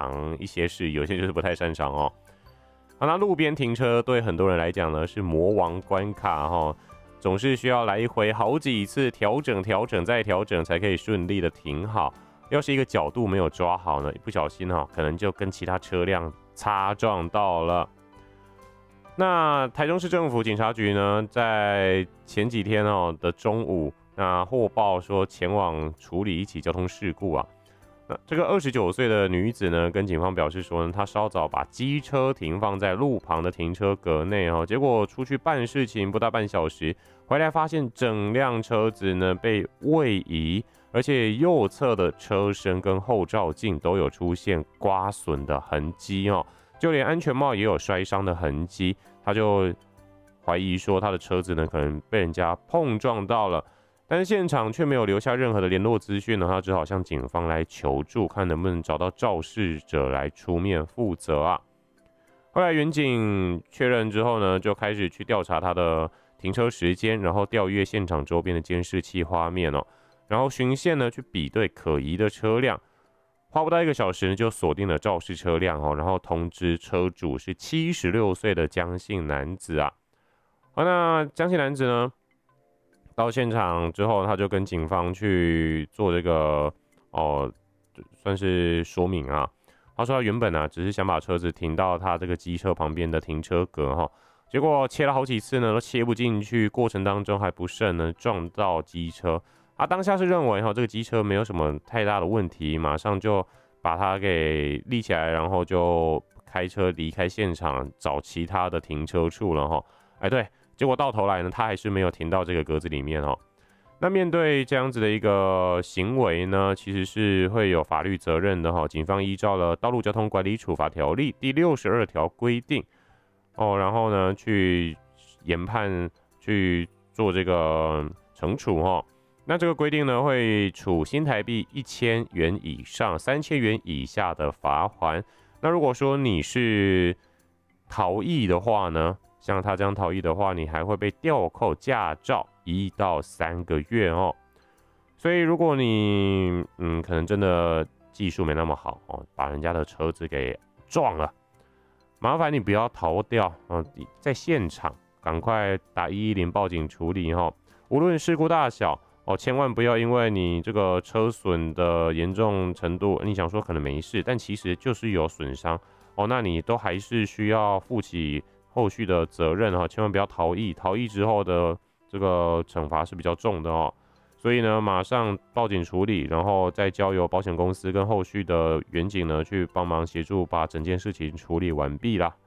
长一些事，有些就是不太擅长哦。好，那路边停车对很多人来讲呢是魔王关卡哈，总是需要来回好几次调整、调整再调整，才可以顺利的停好。要是一个角度没有抓好呢，一不小心哈，可能就跟其他车辆擦撞到了。那台中市政府警察局呢，在前几天的中午，那获报说前往处理一起交通事故啊。那这个29岁的女子呢，跟警方表示说呢，她稍早把机车停放在路旁的停车格内结果出去办事情不到半小时，回来发现整辆车子呢被位移，而且右侧的车身跟后照镜都有出现刮损的痕迹就连安全帽也有摔伤的痕迹，他就怀疑说他的车子呢可能被人家碰撞到了，但是现场却没有留下任何的联络资讯呢，他只好向警方来求助，看能不能找到肇事者来出面负责啊。后来远警确认之后呢，就开始去调查他的停车时间，然后调阅现场周边的监视器画面然后循线呢去比对可疑的车辆。花不到1个小时就锁定了肇事车辆然后通知车主是76岁的江姓男子啊。好，那江姓男子呢，到现场之后，他就跟警方去做这个算是说明啊。他说他原本只是想把车子停到他这个机车旁边的停车格结果切了好几次呢都切不进去，过程当中还不慎呢撞到机车。他当下是认为这个机车没有什么太大的问题，马上就把它给立起来，然后就开车离开现场，找其他的停车处了对，结果到头来呢，他还是没有停到这个格子里面那面对这样子的一个行为呢，其实是会有法律责任的警方依照了《道路交通管理处罚条例》第62条规定然后呢去研判去做这个惩处那这个规定呢，会处新台币1000元以上3000元以下的罚锾。那如果说你是逃逸的话呢，像他这样逃逸的话，你还会被吊扣驾照1到3个月所以如果你可能真的技术没那么好把人家的车子给撞了，麻烦你不要逃掉在现场赶快打110报警处理无论事故大小千万不要因为你这个车损的严重程度，你想说可能没事，但其实就是有损伤那你都还是需要负起后续的责任千万不要逃逸，逃逸之后的这个惩罚是比较重的所以呢，马上报警处理，然后再交由保险公司跟后续的远警呢去帮忙协助把整件事情处理完毕啦。